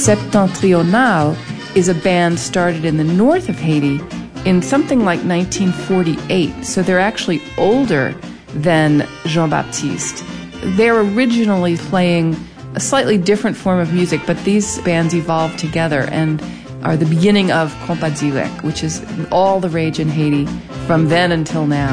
Septentrional is a band started in the north of Haiti in something like 1948, so they're actually older than Jean-Baptiste. They're originally playing a slightly different form of music, but these bands evolved together and are the beginning of Compas Zilek, which is all the rage in Haiti from then until now.